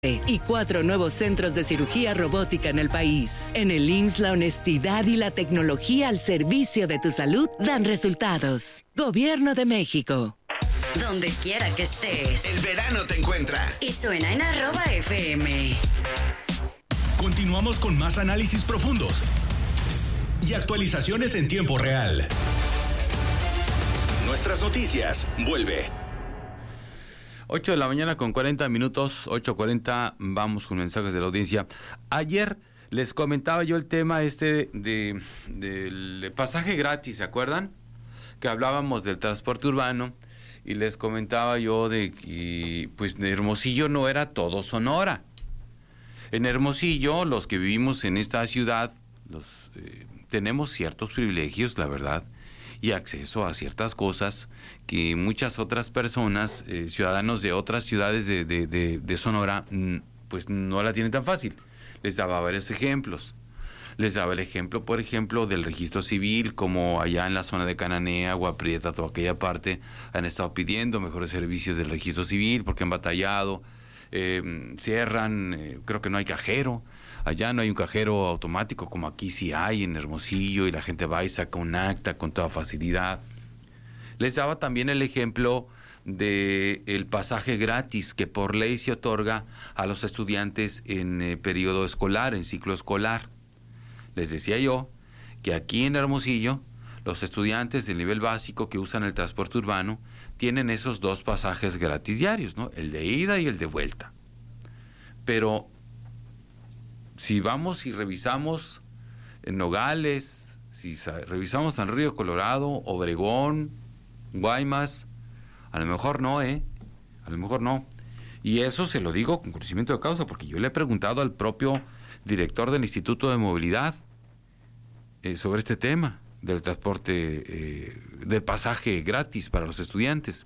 y 4 nuevos centros de cirugía robótica en el país. En el IMSS, la honestidad y la tecnología al servicio de tu salud dan resultados. Gobierno de México. Donde quiera que estés, el verano te encuentra. Y suena en @FM. Continuamos con más análisis profundos y actualizaciones en tiempo real. Nuestras noticias, vuelve. 8 de la mañana con 40 minutos, 8:40, vamos con mensajes de la audiencia. Ayer les comentaba yo el tema del pasaje gratis, ¿se acuerdan? Que hablábamos del transporte urbano y les comentaba yo de que pues de Hermosillo no era todo Sonora. En Hermosillo, los que vivimos en esta ciudad, tenemos ciertos privilegios, la verdad, y acceso a ciertas cosas que muchas otras personas, ciudadanos de otras ciudades de Sonora, pues no la tienen tan fácil. Les daba varios ejemplos. Les daba el ejemplo, por ejemplo, del registro civil, como allá en la zona de Cananea, Agua Prieta, toda aquella parte, han estado pidiendo mejores servicios del registro civil porque han batallado, cierran, creo que no hay cajero. Allá no hay un cajero automático como aquí sí hay en Hermosillo, y la gente va y saca un acta con toda facilidad. Les daba también el ejemplo de el pasaje gratis que por ley se otorga a los estudiantes en periodo escolar, en ciclo escolar. Les decía yo que aquí en Hermosillo los estudiantes del nivel básico que usan el transporte urbano tienen esos 2 pasajes gratis diarios, ¿no? El de ida y el de vuelta. Pero si vamos y revisamos en Nogales, si revisamos San Río Colorado, Obregón, Guaymas, a lo mejor no, a lo mejor no. Y eso se lo digo con conocimiento de causa, porque yo le he preguntado al propio director del Instituto de Movilidad sobre este tema del transporte, del pasaje gratis para los estudiantes.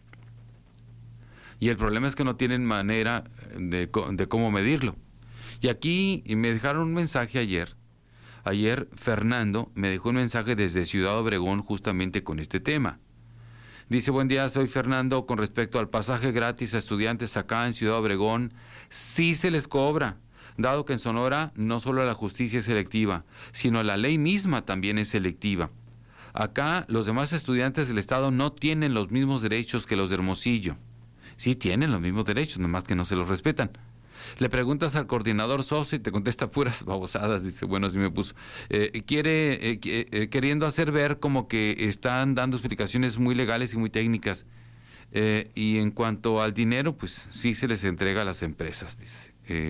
Y el problema es que no tienen manera de cómo medirlo. Y aquí me dejaron un mensaje ayer. Ayer Fernando me dejó un mensaje desde Ciudad Obregón justamente con este tema. Dice: buen día, soy Fernando. Con respecto al pasaje gratis a estudiantes acá en Ciudad Obregón, sí se les cobra, dado que en Sonora no solo la justicia es selectiva, sino la ley misma también es selectiva. Acá los demás estudiantes del estado no tienen los mismos derechos que los de Hermosillo. Sí tienen los mismos derechos, nomás que no se los respetan. Le preguntas al coordinador Sosa y te contesta puras babosadas. Dice, bueno, sí me puso. Queriendo hacer ver como que están dando explicaciones muy legales y muy técnicas. Y en cuanto al dinero, pues sí se les entrega a las empresas, dice.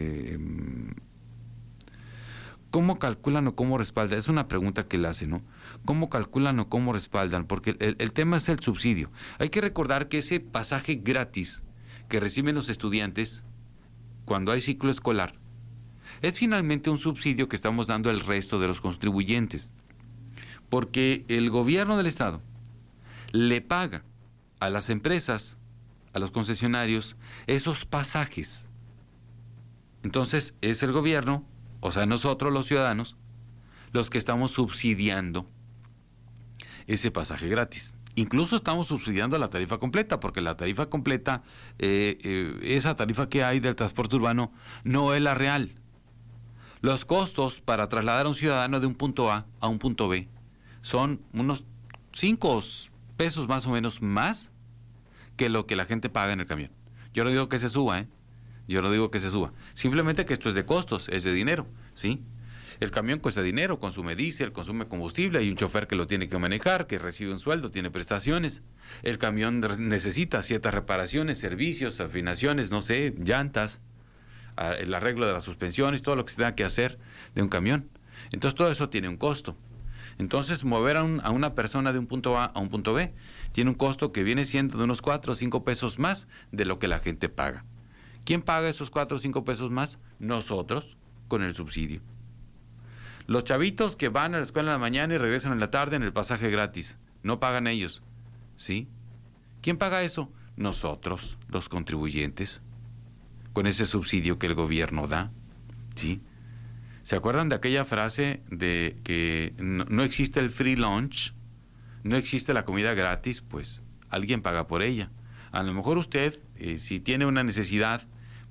¿Cómo calculan o cómo respaldan? Es una pregunta que le hace, ¿no? ¿Cómo calculan o cómo respaldan? Porque el tema es el subsidio. Hay que recordar que ese pasaje gratis que reciben los estudiantes cuando hay ciclo escolar es finalmente un subsidio que estamos dando al resto de los contribuyentes, porque el gobierno del estado le paga a las empresas, a los concesionarios, esos pasajes. Entonces es el gobierno, o sea nosotros los ciudadanos, los que estamos subsidiando ese pasaje gratis. Incluso estamos subsidiando la tarifa completa, porque la tarifa completa, esa tarifa que hay del transporte urbano, no es la real. Los costos para trasladar a un ciudadano de un punto A a un punto B son unos 5 pesos más o menos más que lo que la gente paga en el camión. Yo no digo que se suba, Yo no digo que se suba. Simplemente que esto es de costos, es de dinero, ¿sí? El camión cuesta dinero, consume diésel, consume combustible, hay un chofer que lo tiene que manejar, que recibe un sueldo, tiene prestaciones. El camión necesita ciertas reparaciones, servicios, afinaciones, no sé, llantas, el arreglo de las suspensiones, todo lo que se tenga que hacer de un camión. Entonces todo eso tiene un costo. Entonces mover a una persona de un punto A a un punto B tiene un costo que viene siendo de unos 4 o 5 pesos más de lo que la gente paga. ¿Quién paga esos 4 o 5 pesos más? Nosotros, con el subsidio. Los chavitos que van a la escuela en la mañana y regresan en la tarde en el pasaje gratis, no pagan ellos, ¿sí? ¿Quién paga eso? Nosotros, los contribuyentes, con ese subsidio que el gobierno da, ¿sí? ¿Se acuerdan de aquella frase de que no existe el free lunch? No existe la comida gratis, pues alguien paga por ella. A lo mejor usted, si tiene una necesidad,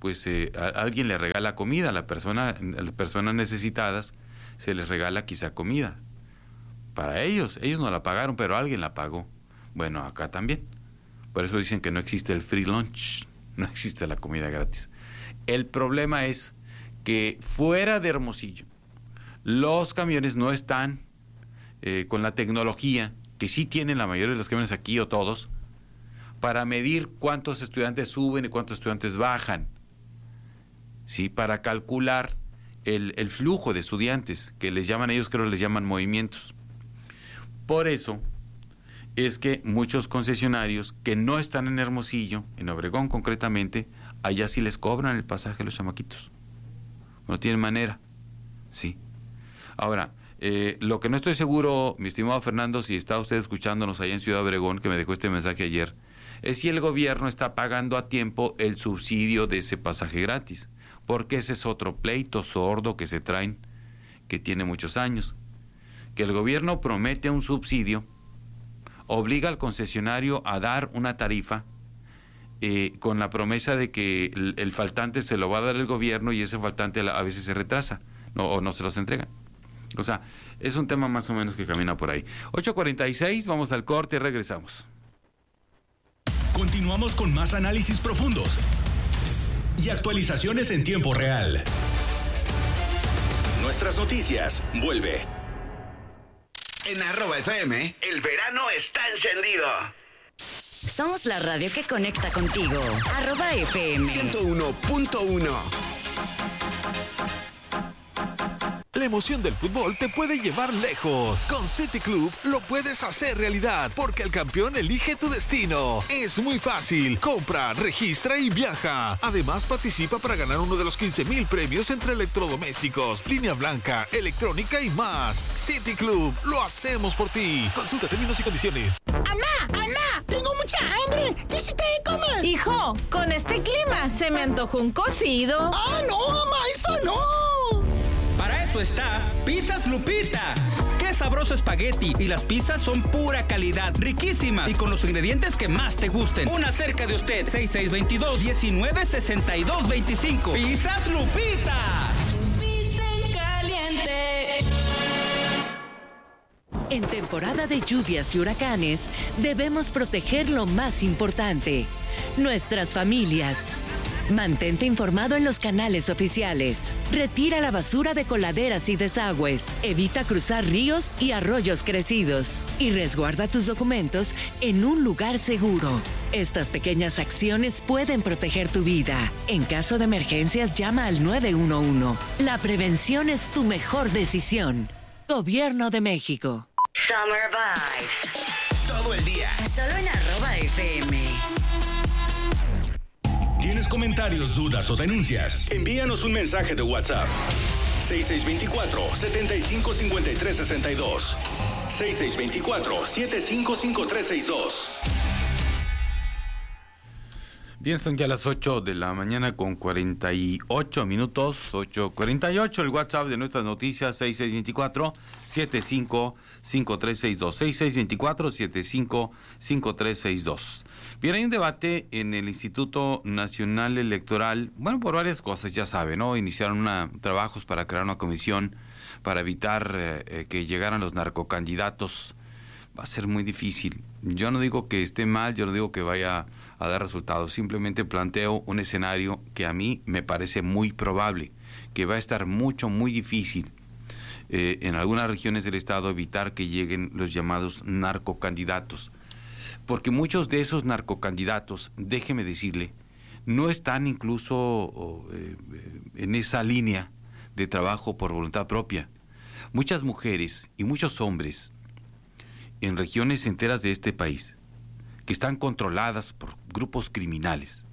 pues alguien le regala comida a las personas necesitadas, se les regala quizá comida. Para ellos no la pagaron, pero alguien la pagó. Bueno, acá también. Por eso dicen que no existe el free lunch, no existe la comida gratis. El problema es que fuera de Hermosillo, los camiones no están con la tecnología que sí tienen la mayoría de los camiones aquí o todos, para medir cuántos estudiantes suben y cuántos estudiantes bajan. Sí, para calcular el flujo de estudiantes, que les llaman ellos, creo que les llaman movimientos. Por eso es que muchos concesionarios que no están en Hermosillo, en Obregón concretamente, allá sí les cobran el pasaje a los chamaquitos. No tienen manera. Sí. Ahora, lo que no estoy seguro, mi estimado Fernando, si está usted escuchándonos allá en Ciudad Obregón, que me dejó este mensaje ayer, es si el gobierno está pagando a tiempo el subsidio de ese pasaje gratis, porque ese es otro pleito sordo que se traen, que tiene muchos años, que el gobierno promete un subsidio, obliga al concesionario a dar una tarifa con la promesa de que el faltante se lo va a dar el gobierno y ese faltante a veces se retrasa o no se los entregan. O sea, es un tema más o menos que camina por ahí. 8:46, vamos al corte y regresamos. Continuamos con más análisis profundos y actualizaciones en tiempo real. Nuestras noticias, vuelve. En @FM, el verano está encendido. Somos la radio que conecta contigo. @FM 101.1. La emoción del fútbol te puede llevar lejos. Con City Club lo puedes hacer realidad, porque el campeón elige tu destino. Es muy fácil. Compra, registra y viaja. Además, participa para ganar uno de los 15,000 premios entre electrodomésticos, línea blanca, electrónica y más. City Club, lo hacemos por ti. Consulta términos y condiciones. ¡Amá! ¡Tengo mucha hambre! ¿Qué hiciste de comer? Hijo, con este clima se me antojó un cocido. ¡Ah, no, mamá! ¡Eso no! Para eso está Pizzas Lupita. ¡Qué sabroso espagueti! Y las pizzas son pura calidad, riquísimas y con los ingredientes que más te gusten. Una cerca de usted, 6622-196225. ¡Pizzas Lupita! Pizza caliente. En temporada de lluvias y huracanes, debemos proteger lo más importante, nuestras familias. Mantente informado en los canales oficiales. Retira la basura de coladeras y desagües. Evita cruzar ríos y arroyos crecidos. Y resguarda tus documentos en un lugar seguro. Estas pequeñas acciones pueden proteger tu vida. En caso de emergencias, llama al 911. La prevención es tu mejor decisión. Gobierno de México. Summer Vibes. Todo el día. Solo en @FM. ¿Tienes comentarios, dudas o denuncias? Envíanos un mensaje de WhatsApp. 6624-755362. 6624-755362. Bien, son ya las 8 de la mañana con 48 minutos, 8:48, el WhatsApp de nuestras noticias, 6624-755362, 6624-755362. Bien, hay un debate en el Instituto Nacional Electoral, bueno, por varias cosas, ya saben, ¿no? Iniciaron trabajos para crear una comisión para evitar que llegaran los narcocandidatos. Va a ser muy difícil. Yo no digo que esté mal, yo no digo que vaya a dar resultados, simplemente planteo un escenario que a mí me parece muy probable, que va a estar muy difícil en algunas regiones del estado evitar que lleguen los llamados narcocandidatos, porque muchos de esos narcocandidatos, déjeme decirle, no están incluso en esa línea de trabajo por voluntad propia. Muchas mujeres y muchos hombres en regiones enteras de este país que están controladas por grupos criminales,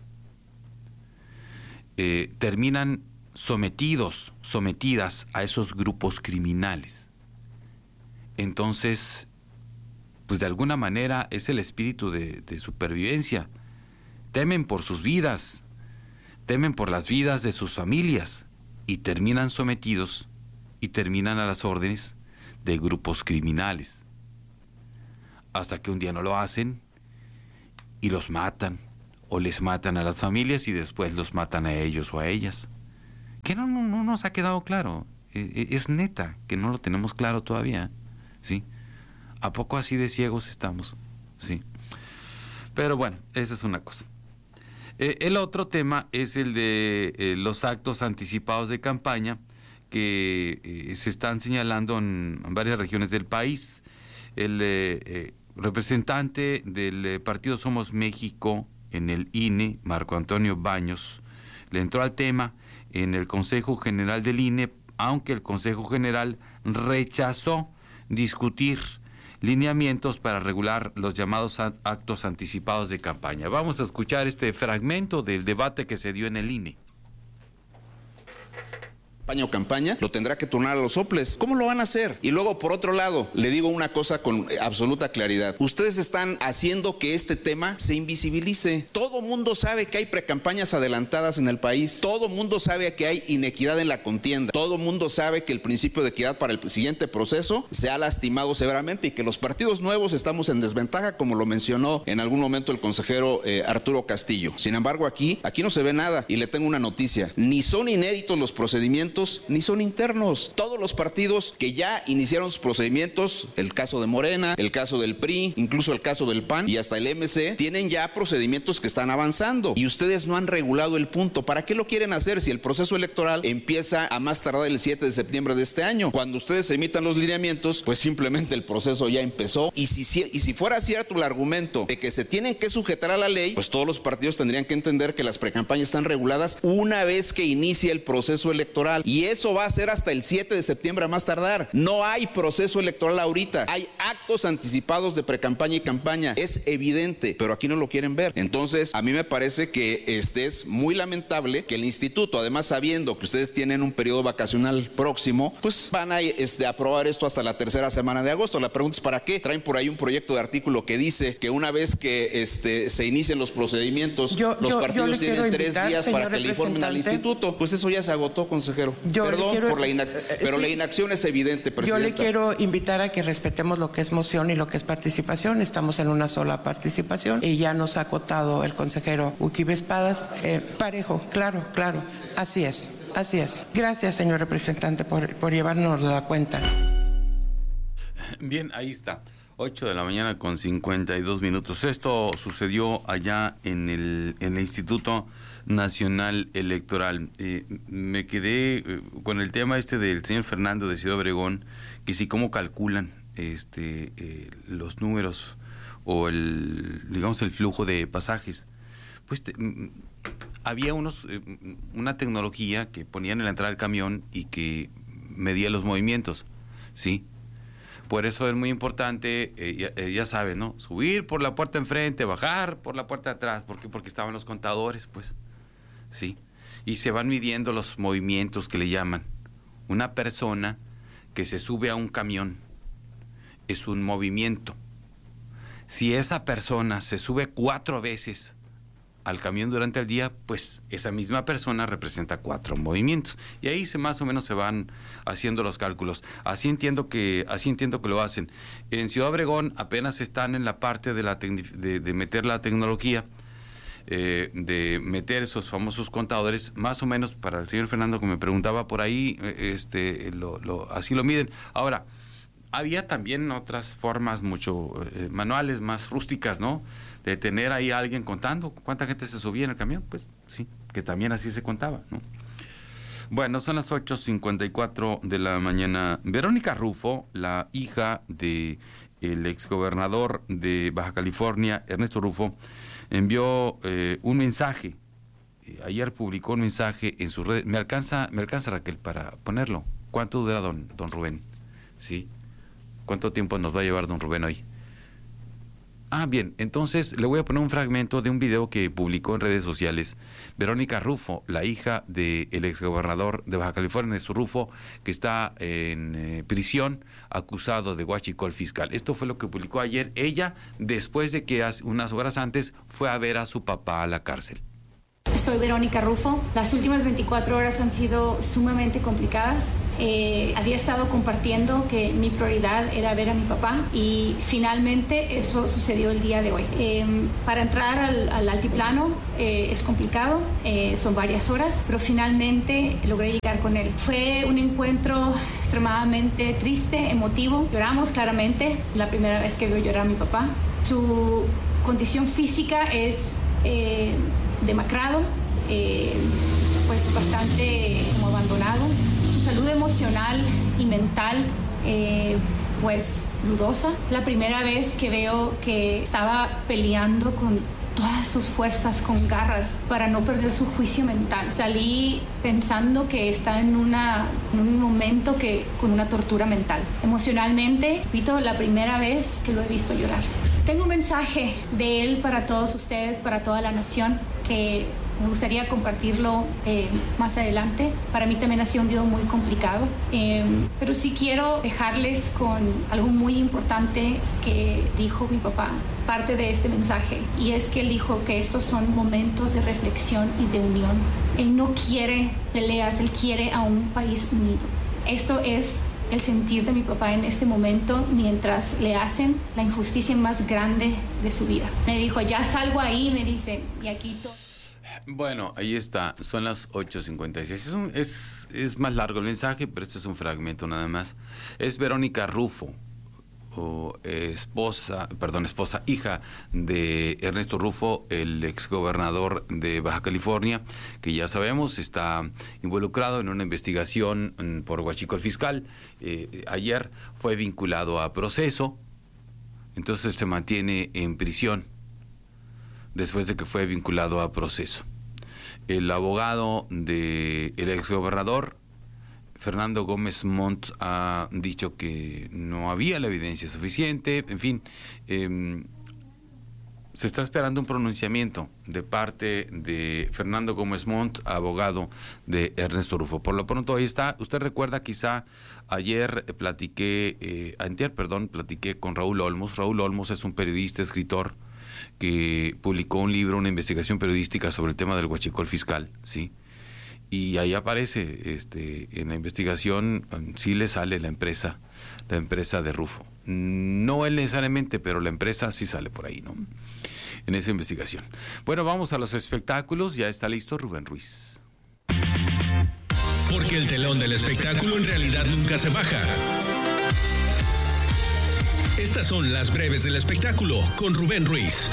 terminan sometidas a esos grupos criminales. Entonces, pues de alguna manera es el espíritu de supervivencia. Temen por sus vidas, temen por las vidas de sus familias y terminan sometidos y terminan a las órdenes de grupos criminales. Hasta que un día no lo hacen y los matan o les matan a las familias y después los matan a ellos o a ellas. Que no nos ha quedado claro. Es neta que no lo tenemos claro todavía, ¿sí? ¿A poco así de ciegos estamos? Sí. Pero bueno, esa es una cosa. El otro tema es el de los actos anticipados de campaña que se están señalando en varias regiones del país. El representante del partido Somos México en el INE, Marco Antonio Baños, le entró al tema en el Consejo General del INE, aunque el Consejo General rechazó discutir lineamientos para regular los llamados actos anticipados de campaña. Vamos a escuchar este fragmento del debate que se dio en el INE. Campaña, lo tendrá que turnar a los soples. ¿Cómo lo van a hacer? Y luego, por otro lado, le digo una cosa con absoluta claridad. Ustedes están haciendo que este tema se invisibilice. Todo mundo sabe que hay precampañas adelantadas en el país. Todo mundo sabe que hay inequidad en la contienda. Todo mundo sabe que el principio de equidad para el siguiente proceso se ha lastimado severamente y que los partidos nuevos estamos en desventaja, como lo mencionó en algún momento el consejero Arturo Castillo. Sin embargo, aquí no se ve nada y le tengo una noticia. Ni son inéditos los procedimientos ni son internos. Todos los partidos que ya iniciaron sus procedimientos, el caso de Morena, el caso del PRI, incluso el caso del PAN y hasta el MC, tienen ya procedimientos que están avanzando y ustedes no han regulado el punto. ¿Para qué lo quieren hacer si el proceso electoral empieza a más tardar el 7 de septiembre de este año? Cuando ustedes emitan los lineamientos, pues simplemente el proceso ya empezó y si fuera cierto el argumento de que se tienen que sujetar a la ley, pues todos los partidos tendrían que entender que las precampañas están reguladas una vez que inicie el proceso electoral. Y eso va a ser hasta el 7 de septiembre a más tardar. No hay proceso electoral ahorita. Hay actos anticipados de precampaña y campaña. Es evidente, pero aquí no lo quieren ver. Entonces, a mí me parece que es muy lamentable que el instituto, además sabiendo que ustedes tienen un periodo vacacional próximo, pues van a aprobar esto hasta la tercera semana de agosto. La pregunta es ¿para qué? Traen por ahí un proyecto de artículo que dice que una vez que se inicien los procedimientos, los partidos tienen 3 días para que le informen al instituto. Pues eso ya se agotó, consejero. Perdón por la inacción, pero sí, la inacción es evidente, presidenta. Yo le quiero invitar a que respetemos lo que es moción y lo que es participación. Estamos en una sola participación y ya nos ha acotado el consejero Uquibe Espadas. Parejo, claro, así es. Gracias, señor representante, por llevarnos la cuenta. Bien, ahí está. 8 de la mañana con 52 minutos. Esto sucedió allá en el Instituto Nacional Electoral. Me quedé con el tema del señor Fernando de Ciudad Obregón, que sí cómo calculan los números o el flujo de pasajes. Pues había una tecnología que ponían en la entrada del camión y que medía los movimientos, ¿sí? Por eso es muy importante, ya saben, ¿no? Subir por la puerta enfrente, bajar por la puerta de atrás. ¿Por qué? Porque estaban los contadores, pues, ¿sí? Y se van midiendo los movimientos que le llaman. Una persona que se sube a un camión es un movimiento. Si esa persona se sube 4 veces al camión durante el día, pues esa misma persona representa 4 movimientos. Y ahí más o menos se van haciendo los cálculos. Así entiendo que lo hacen. En Ciudad Obregón apenas están en la parte de meter la tecnología, de meter esos famosos contadores, más o menos para el señor Fernando que me preguntaba por ahí, así lo miden. Ahora, había también otras formas mucho manuales, más rústicas, ¿no? De tener ahí a alguien contando cuánta gente se subía en el camión, pues sí, que también así se contaba, ¿no? Bueno, son las 8:54 de la mañana. Verónica Rufo, la hija del exgobernador de Baja California, Ernesto Rufo, envió un mensaje. Ayer publicó un mensaje en sus redes. ¿Me alcanza Raquel para ponerlo? ¿Cuánto dura don Rubén? ¿Sí? ¿Cuánto tiempo nos va a llevar don Rubén hoy? Bien, entonces le voy a poner un fragmento de un video que publicó en redes sociales Verónica Rufo, la hija del exgobernador de Baja California, Ernesto Rufo, que está en prisión acusado de huachicol fiscal. Esto fue lo que publicó ayer ella, después de que unas horas antes fue a ver a su papá a la cárcel. Soy Verónica Rufo. Las últimas 24 horas han sido sumamente complicadas. Había estado compartiendo que mi prioridad era ver a mi papá y finalmente eso sucedió el día de hoy. Para entrar al altiplano es complicado, son varias horas, pero finalmente logré llegar con él. Fue un encuentro extremadamente triste, emotivo. Lloramos claramente, la primera vez que veo llorar a mi papá. Su condición física es demacrado, pues bastante como abandonado. Su salud emocional y mental pues dudosa. La primera vez que veo que estaba peleando con todas sus fuerzas, con garras, para no perder su juicio mental. Salí pensando que está en un momento con una tortura mental. Emocionalmente, repito, la primera vez que lo he visto llorar. Tengo un mensaje de él para todos ustedes, para toda la nación, que me gustaría compartirlo más adelante. Para mí también ha sido un día muy complicado, pero sí quiero dejarles con algo muy importante que dijo mi papá, parte de este mensaje, y es que él dijo que estos son momentos de reflexión y de unión. Él no quiere peleas, él quiere a un país unido. Esto es el sentir de mi papá en este momento mientras le hacen la injusticia más grande de su vida. Me dijo, ya salgo ahí, me dice, y aquí todo. Bueno, ahí está, son las 8:56. Es más largo el mensaje, pero este es un fragmento nada más. Es Verónica Rufo, hija de Ernesto Rufo, el exgobernador de Baja California, que ya sabemos está involucrado en una investigación por huachicol fiscal. Ayer fue vinculado a proceso, entonces se mantiene en prisión después de que fue vinculado a proceso. El abogado del exgobernador, Fernando Gómez Montt, ha dicho que no había la evidencia suficiente. En fin, se está esperando un pronunciamiento de parte de Fernando Gómez Montt, abogado de Ernesto Rufo. Por lo pronto ahí está. Usted recuerda, quizá ayer platiqué con Raúl Olmos. Raúl Olmos es un periodista, escritor, que publicó un libro, una investigación periodística sobre el tema del huachicol fiscal, ¿sí? Y ahí aparece, en la investigación, sí le sale la empresa de Rufo. No él necesariamente, pero la empresa sí sale por ahí, ¿no? En esa investigación. Bueno, vamos a los espectáculos. Ya está listo Rubén Ruiz. Porque el telón del espectáculo en realidad nunca se baja. Estas son las breves del espectáculo con Rubén Ruiz.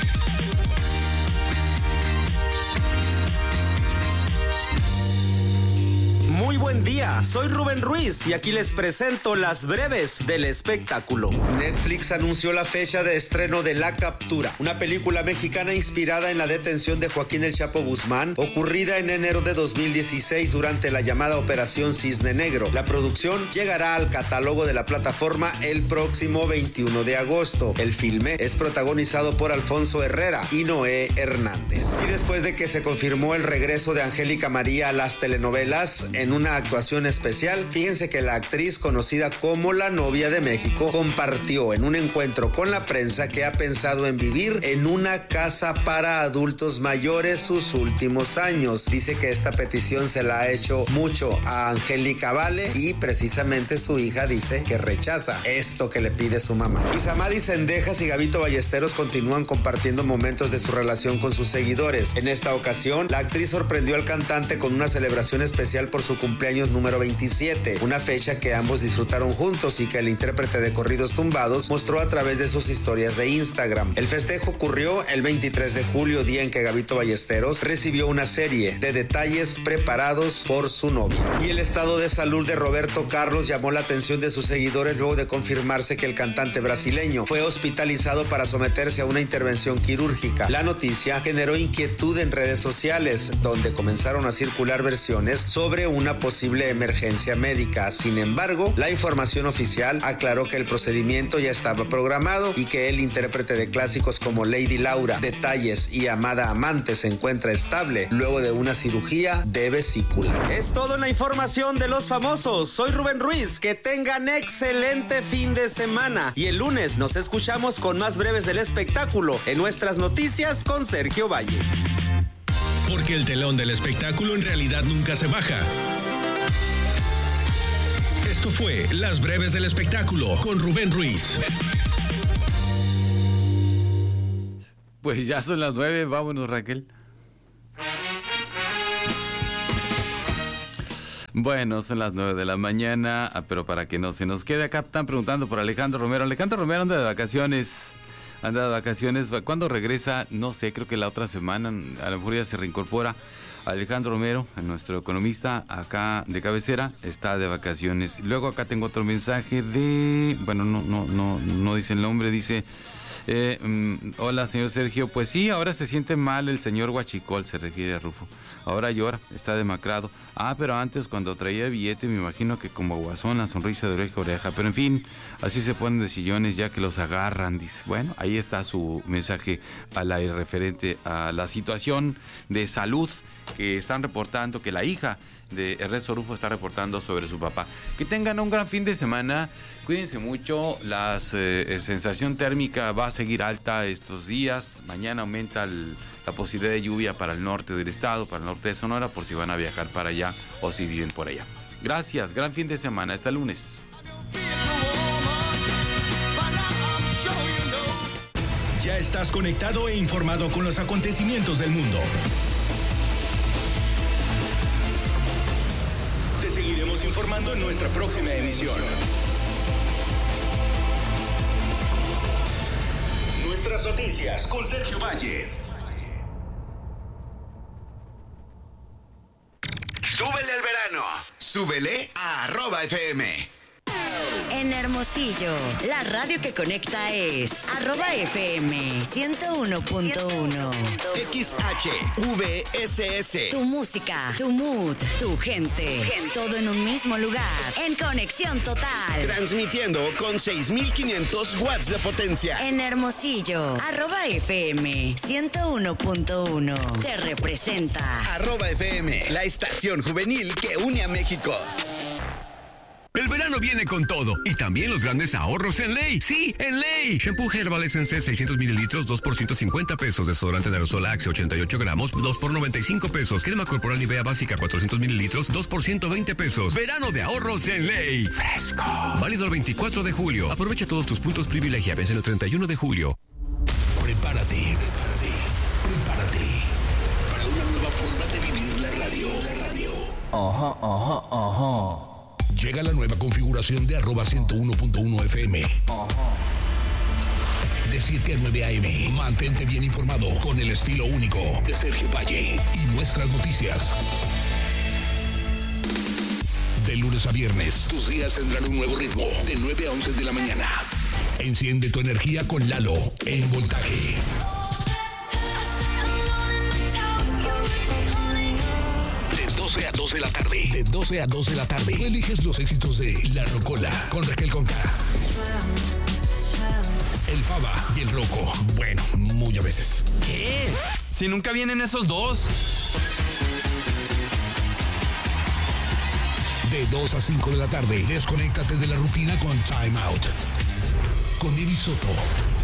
Muy buen día, soy Rubén Ruiz y aquí les presento las breves del espectáculo. Netflix anunció la fecha de estreno de La Captura, una película mexicana inspirada en la detención de Joaquín El Chapo Guzmán, ocurrida en enero de 2016 durante la llamada Operación Cisne Negro. La producción llegará al catálogo de la plataforma el próximo 21 de agosto. El filme es protagonizado por Alfonso Herrera y Noé Hernández. Y después de que se confirmó el regreso de Angélica María a las telenovelas en una actuación especial, fíjense que la actriz, conocida como la novia de México, compartió en un encuentro con la prensa que ha pensado en vivir en una casa para adultos mayores sus últimos años. Dice que esta petición se la ha hecho mucho a Angélica Vale y precisamente su hija dice que rechaza esto que le pide su mamá. Isamadi Cendejas y Gabito Ballesteros continúan compartiendo momentos de su relación con sus seguidores. En esta ocasión, la actriz sorprendió al cantante con una celebración especial por su cumpleaños número 27, una fecha que ambos disfrutaron juntos y que el intérprete de corridos tumbados mostró a través de sus historias de Instagram. El festejo ocurrió el 23 de julio, día en que Gabito Ballesteros recibió una serie de detalles preparados por su novia. Y el estado de salud de Roberto Carlos llamó la atención de sus seguidores luego de confirmarse que el cantante brasileño fue hospitalizado para someterse a una intervención quirúrgica. La noticia generó inquietud en redes sociales, donde comenzaron a circular versiones sobre una posible emergencia médica. Sin embargo, la información oficial aclaró que el procedimiento ya estaba programado y que el intérprete de clásicos como Lady Laura, Detalles y Amada Amante se encuentra estable luego de una cirugía de vesícula. Es toda la información de los famosos. Soy Rubén Ruiz. Que tengan excelente fin de semana y el lunes nos escuchamos con más breves del espectáculo en Nuestras Noticias con Sergio Valle. porque el telón del espectáculo en realidad nunca se baja. Esto fue Las Breves del Espectáculo con Rubén Ruiz. Pues ya son las 9, vámonos, Raquel. Bueno, son las 9 de la mañana, pero para que no se nos quede acá, están preguntando por Alejandro Romero. Alejandro Romero anda de vacaciones. ¿Cuándo regresa? No sé, creo que la otra semana, a lo mejor ya se reincorpora. Alejandro Romero, nuestro economista acá de cabecera, está de vacaciones. Luego acá tengo otro mensaje de... Bueno, no dice el nombre, dice... hola, señor Sergio. Pues sí, ahora se siente mal el señor Huachicol, se refiere a Rufo. Ahora llora, está demacrado. Pero antes, cuando traía billete, me imagino que como guasón, la sonrisa de oreja a oreja. Pero en fin, así se ponen de sillones ya que los agarran, dice. Bueno, ahí está su mensaje al aire referente a la situación de salud que están reportando, que la hija de Ernesto Rufo está reportando sobre su papá. Que tengan un gran fin de semana, cuídense mucho, la sensación térmica va a seguir alta estos días, mañana aumenta la posibilidad de lluvia para el norte del estado, para el norte de Sonora, por si van a viajar para allá o si viven por allá. Gracias, gran fin de semana, hasta el lunes. Ya estás conectado e informado con los acontecimientos del mundo. Te seguiremos informando en nuestra próxima emisión. Nuestras noticias con Sergio Valle. Súbele al verano. Súbele a @FM. En Hermosillo, la radio que conecta es @FM 101.1. XHVSS. Tu música, tu mood, tu gente. Todo en un mismo lugar. En conexión total. Transmitiendo con 6,500 watts de potencia. En Hermosillo, @FM 101.1. Te representa. @FM, la estación juvenil que une a México. El verano viene con todo y también los grandes ahorros en Ley. Sí, en Ley. Shampoo Herbal Essence 600 mililitros, 2 por 150 pesos. Desodorante de aerosol Axe 88 gramos, 2 por 95 pesos. Crema corporal Nivea básica 400 mililitros, 2 por 120 pesos. Verano de ahorros en Ley. Fresco. Válido el 24 de julio. Aprovecha todos tus puntos privilegia. Vence el 31 de julio. Prepárate para una nueva forma de vivir la radio. Ajá. Llega la nueva configuración de @101.1 FM. De 7 a 9 a.m. Mantente bien informado con el estilo único de Sergio Valle y nuestras noticias. De lunes a viernes, tus días tendrán un nuevo ritmo. De 9 a 11 de la mañana. Enciende tu energía con Lalo en Voltaje. A 2 de la tarde. De 12 a 2 de la tarde. Tú eliges los éxitos de La Rocola con Raquel Conca. El Faba y el Roco. Bueno, muy a veces. ¿Qué? Si nunca vienen esos dos. De 2 a 5 de la tarde. Desconéctate de la rutina con Time Out. Con Evi Soto.